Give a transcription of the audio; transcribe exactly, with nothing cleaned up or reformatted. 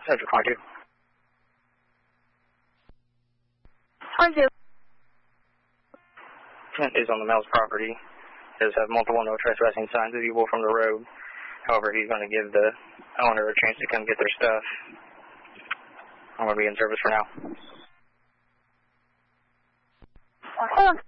Central twenty-two. twenty-two. Is on the male's property. Does have multiple no trespassing signs visible from the road. However, he's going to give the owner a chance to come get their stuff. I'm going to be in service for now. Hold on.